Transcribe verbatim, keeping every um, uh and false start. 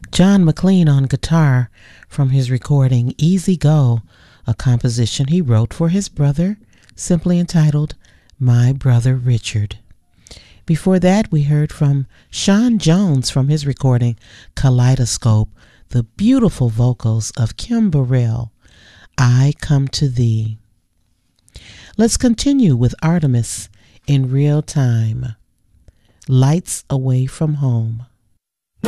John McLean on guitar from his recording Easy Go, a composition he wrote for his brother, simply entitled My Brother Richard. Before that, we heard from Sean Jones from his recording Kaleidoscope, the beautiful vocals of Kim Burrell, I Come to Thee. Let's continue with Artemis in Real Time, Lights Away from Home.